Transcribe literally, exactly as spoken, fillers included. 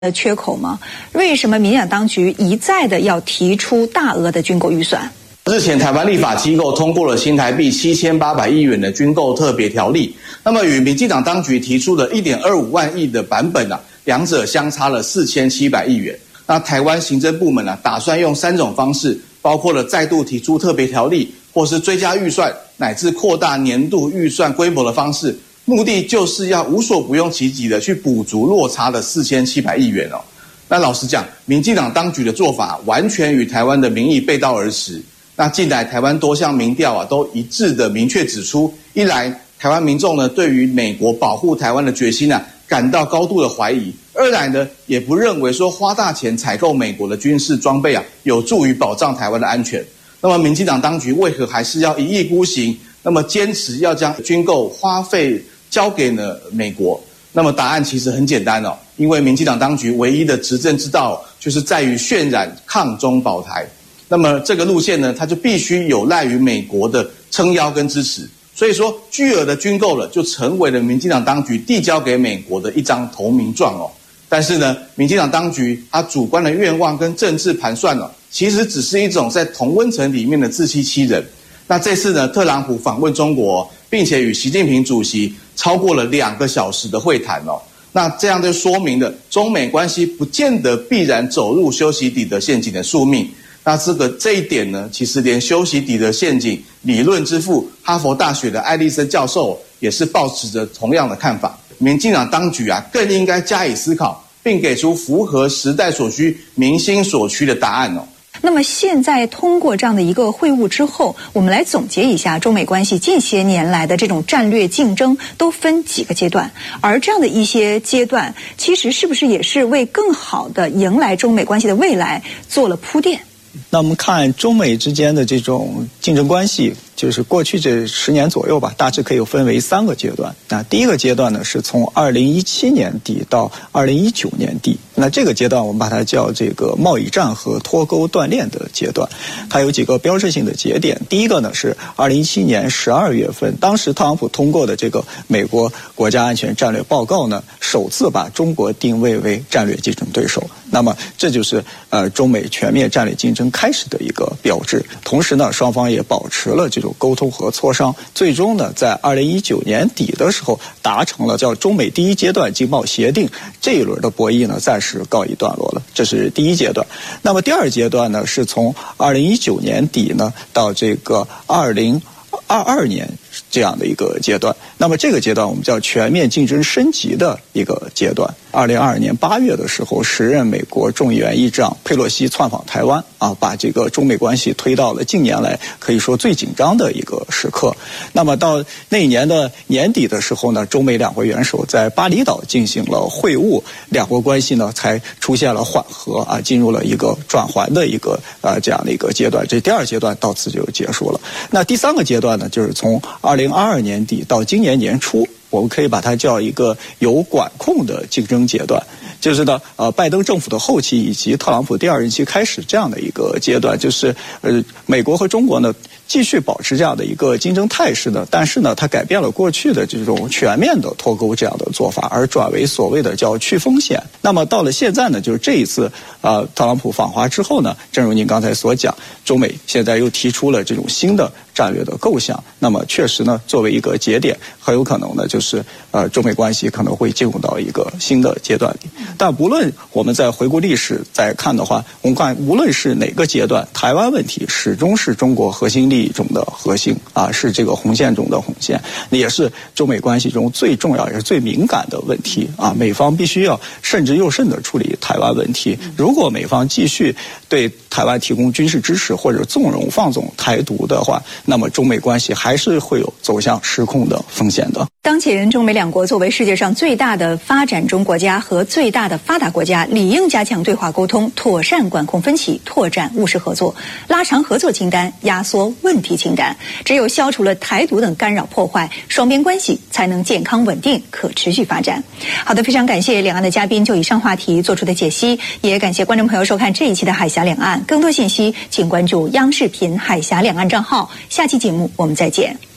的缺口吗？为什么民进党当局一再的要提出大额的军购预算？ 日前，台湾立法机构通过了新台币七千八百亿元的军购特别条例，那么与民进党当局提出的 一点二五万亿的版本啊，两者相差了四千七百亿元。那台湾行政部门啊，打算用三种方式，包括了再度提出特别条例，或是追加预算，乃至扩大年度预算规模的方式，目的就是要无所不用其极的去补足落差的四千七百亿元哦。那老实讲，民进党当局的做法完全与台湾的民意背道而驰。那近来台湾多项民调啊，都一致的明确指出，一来台湾民众呢对于美国保护台湾的决心啊感到高度的怀疑；二来呢也不认为说花大钱采购美国的军事装备啊有助于保障台湾的安全。那么民进党当局为何还是要一意孤行，那么坚持要将军购花费交给了美国？那么答案其实很简单哦，因为民进党当局唯一的执政之道就是在于渲染抗中保台。那么这个路线呢，它就必须有赖于美国的撑腰跟支持。所以说，巨额的军购了，就成为了民进党当局递交给美国的一张投名状哦。但是呢，民进党当局他主观的愿望跟政治盘算哦，其实只是一种在同温层里面的自欺欺人。那这次呢，特朗普访问中国，并且与习近平主席超过了两个小时的会谈哦。那这样就说明了中美关系不见得必然走入修昔底德陷阱的宿命。那这个这一点呢，其实连修昔底德陷阱理论之父哈佛大学的艾利森教授也是抱持着同样的看法。民进党当局啊，更应该加以思考，并给出符合时代所需、民心所趋的答案哦。 那么现在通过这样的一个会晤之后，我们来总结一下中美关系近些年来的这种战略竞争都分几个阶段，而这样的一些阶段，其实是不是也是为更好的迎来中美关系的未来做了铺垫？ 那我们看中美之间的这种竞争关系，就是过去这十年左右吧，大致可以分为三个阶段。那第一个阶段呢，是从二零一七年底到二零一九年底。那这个阶段我们把它叫这个贸易战和脱钩锻炼的阶段，它有几个标志性的节点。第一个呢是二零一七年十二月份，当时特朗普通过的这个美国国家安全战略报告呢，首次把中国定位为战略竞争对手。那么这就是呃中美全面战略竞争开始的一个标志。同时呢，双方也保持了这种沟通和磋商，最终呢，在二零一九年底的时候达成了叫中美第一阶段经贸协定。这一轮的博弈呢，暂时告一段落了，这是第一阶段。那么第二阶段呢，是从二零一九年底呢到这个二零二二年这样的一个阶段。那么这个阶段我们叫全面竞争升级的一个阶段。二零二二年八月的时候，时任美国众议院议长佩洛西窜访台湾啊，把这个中美关系推到了近年来可以说最紧张的一个时刻。那么到那一年的年底的时候呢，中美两国元首在巴厘岛进行了会晤，两国关系呢才出现了缓和啊，进入了一个转环的一个呃这样的一个阶段。这第二阶段到此就结束了。那第三个阶段呢，就是从二零二二年底到今年年初，我们可以把它叫一个有管控的竞争阶段，就是呢，呃，拜登政府的后期以及特朗普第二任期开始这样的一个阶段，就是呃，美国和中国呢继续保持这样的一个竞争态势呢，但是呢，它改变了过去的这种全面的脱钩这样的做法，而转为所谓的叫去风险。那么到了现在呢，就是这一次呃，特朗普访华之后呢，正如您刚才所讲，中美现在又提出了这种新的战略的构想。那么确实呢，作为一个节点，很有可能呢，就是呃，中美关系可能会进入到一个新的阶段里。但不论我们在回顾历史再看的话，我们看无论是哪个阶段，台湾问题始终是中国核心利益中的核心啊，是这个红线中的红线，也是中美关系中最重要也是最敏感的问题啊。美方必须要慎之又慎地处理台湾问题。如果美方继续对台湾提供军事支持或者纵容放纵台独的话，那么中美关系还是会有走向失控的风险的。 当前中美两国作为世界上最大的发展中国家和最大的发达国家，理应加强对话沟通，妥善管控分歧，拓展务实合作，拉长合作清单，压缩问题清单。只有消除了台独等干扰破坏，双边关系才能健康稳定可持续发展。好的，非常感谢两岸的嘉宾就以上话题做出的解析，也感谢观众朋友收看这一期的海峡两岸。更多信息请关注央视频海峡两岸账号。下期节目我们再见。